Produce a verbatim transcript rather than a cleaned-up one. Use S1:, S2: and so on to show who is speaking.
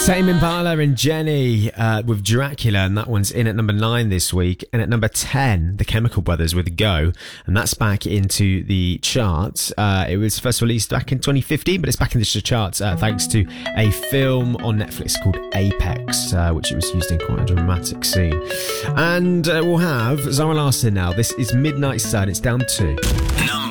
S1: Tame Impala and Jenny uh, with Dracula, and that one's in at number nine this week. And at number ten, The Chemical Brothers with Go, and that's back into the charts. Uh, it was first released back in twenty fifteen, but it's back into the charts uh, thanks to a film on Netflix called Apex, uh, which it was used in quite a dramatic scene. And uh, we'll have Zara Larsson now. This is Midnight Sun. It's down to
S2: number